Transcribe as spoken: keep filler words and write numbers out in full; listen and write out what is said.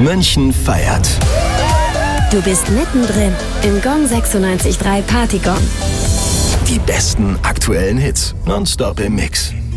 München feiert. Du bist mittendrin im Gong sechsundneunzig Komma drei Party Gong. Die besten aktuellen Hits nonstop im Mix.